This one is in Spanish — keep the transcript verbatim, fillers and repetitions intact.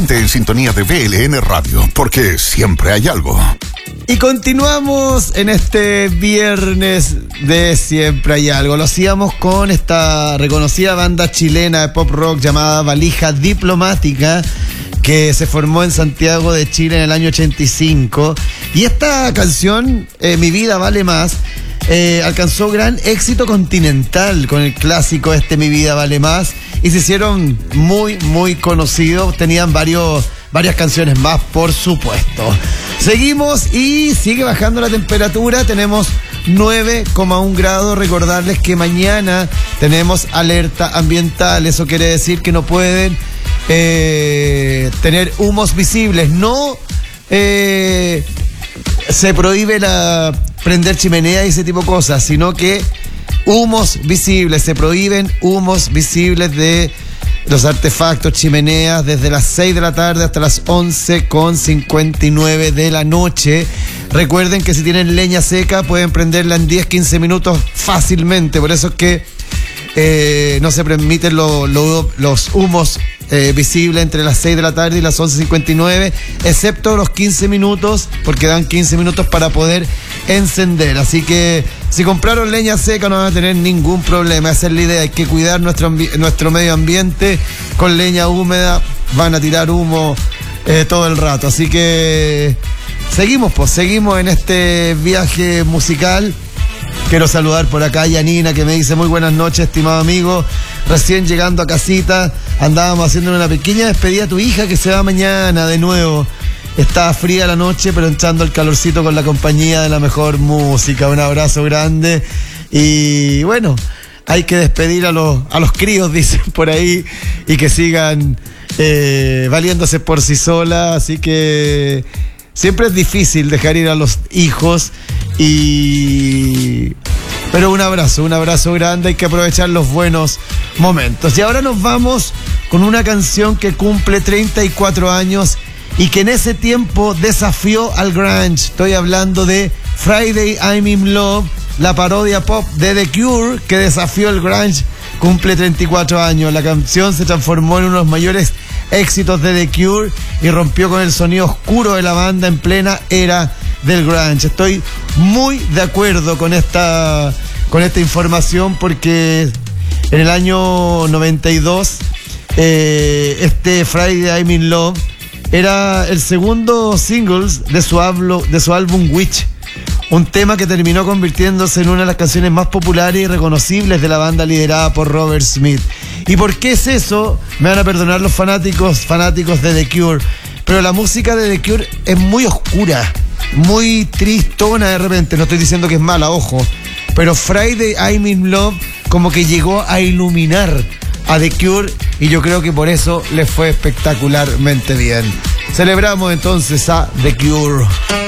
Mantente en sintonía de B L N Radio, porque siempre hay algo. Y continuamos en este viernes de Siempre hay algo. Lo hacíamos con esta reconocida banda chilena de pop rock llamada Valija Diplomática, que se formó en Santiago de Chile en el año ochenta y cinco. Y esta canción, eh, Mi Vida Vale Más, eh, alcanzó gran éxito continental con el clásico este Mi Vida Vale Más, y se hicieron muy, muy conocidos. Tenían varios, varias canciones más, por supuesto. Seguimos y sigue bajando la temperatura. Tenemos nueve coma uno grados. Recordarles que mañana tenemos alerta ambiental. Eso quiere decir que no pueden eh, tener humos visibles. No eh, se prohíbe la prender chimenea y ese tipo de cosas, sino que humos visibles. Se prohíben humos visibles de los artefactos, chimeneas, desde las seis de la tarde hasta las once con cincuenta y nueve de la noche. Recuerden que si tienen leña seca pueden prenderla en diez a quince minutos fácilmente. Por eso es que eh, no se permiten lo, lo, los humos eh, visibles entre las seis de la tarde y las once cincuenta y nueve, excepto los quince minutos, porque dan quince minutos para poder encender. Así que si compraron leña seca no van a tener ningún problema. Esa es la idea. Hay que cuidar nuestro, nuestro medio ambiente. Con leña húmeda van a tirar humo eh, todo el rato. Así que seguimos, pues, seguimos en este viaje musical. Quiero saludar por acá a Yanina, que me dice: muy buenas noches, estimado amigo. Recién llegando a casita, andábamos haciendo una pequeña despedida a tu hija, que se va mañana de nuevo. Está fría la noche, pero entrando el calorcito con la compañía de la mejor música. Un abrazo grande. Y bueno, hay que despedir a los, a los críos, dicen por ahí, y que sigan eh, valiéndose por sí solas. Así que siempre es difícil dejar ir a los hijos. Y pero un abrazo, un abrazo grande. Hay que aprovechar los buenos momentos. Y ahora nos vamos con una canción que cumple treinta y cuatro años y que en ese tiempo desafió al grunge. Estoy hablando de Friday I'm in Love, la parodia pop de The Cure que desafió el grunge. Cumple treinta y cuatro años. La canción se transformó en uno de los mayores éxitos de The Cure y rompió con el sonido oscuro de la banda en plena era del grunge. Estoy muy de acuerdo con esta, con esta información, porque en el año noventa y dos eh, este Friday I'm in Love era el segundo single de su, hablo, de su álbum Witch, un tema que terminó convirtiéndose en una de las canciones más populares y reconocibles de la banda liderada por Robert Smith. ¿Y por qué es eso? Me van a perdonar los fanáticos, fanáticos de The Cure, pero la música de The Cure es muy oscura, muy tristona de repente. No estoy diciendo que es mala, ojo, pero Friday I'm in Love como que llegó a iluminar a The Cure, y yo creo que por eso les fue espectacularmente bien. Celebramos entonces a The Cure.